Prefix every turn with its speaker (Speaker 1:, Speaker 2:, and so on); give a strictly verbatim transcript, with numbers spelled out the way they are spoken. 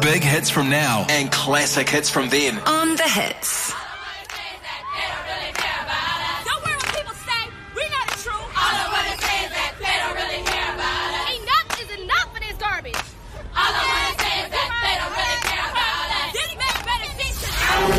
Speaker 1: Big hits from now and classic hits from then.
Speaker 2: On The Hits.